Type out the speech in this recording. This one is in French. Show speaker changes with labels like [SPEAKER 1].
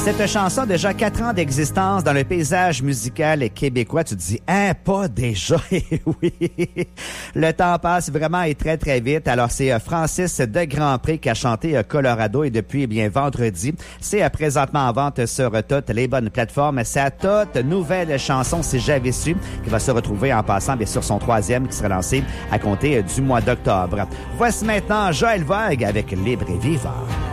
[SPEAKER 1] Cette chanson a déjà 4 ans d'existence dans le paysage musical québécois. Tu te dis, hein, pas déjà? Oui. Le temps passe vraiment et très, très vite. Alors, c'est Francis de Grandpré qui a chanté Colorado et depuis, eh bien, vendredi, c'est présentement en vente sur toutes les bonnes plateformes. C'est à toute nouvelle chanson, si j'avais su, qui va se retrouver en passant, bien sûr, son 3e qui sera lancé à compter du mois d'octobre. Voici maintenant Joël Vogue avec Libre et Vivant.